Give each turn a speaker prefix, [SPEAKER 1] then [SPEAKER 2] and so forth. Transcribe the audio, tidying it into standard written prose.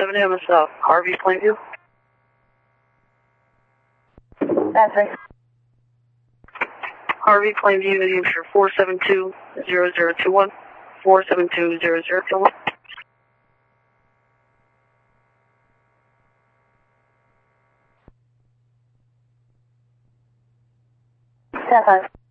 [SPEAKER 1] 7M is Harvey Plainview.
[SPEAKER 2] That's right.
[SPEAKER 1] Harvey Plainview, New Hampshire 472-0021. 472-0021.
[SPEAKER 2] Stand by.